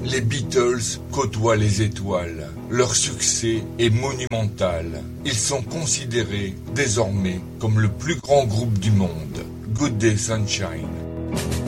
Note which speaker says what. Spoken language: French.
Speaker 1: Les Beatles côtoient les étoiles. Leur succès est monumental. Ils sont considérés désormais comme le plus grand groupe du monde. Good Day Sunshine.